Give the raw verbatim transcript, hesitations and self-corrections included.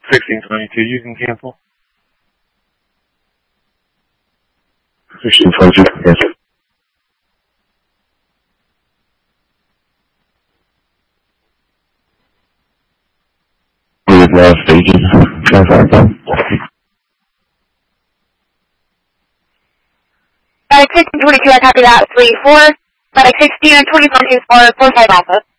sixteen twenty-two, you can cancel. sixteen twenty-two, cancel. We're now staging transaction. Medic sixteen twenty-two, I copy that. three four. Medic sixteen and twenty-four, four five Alpha.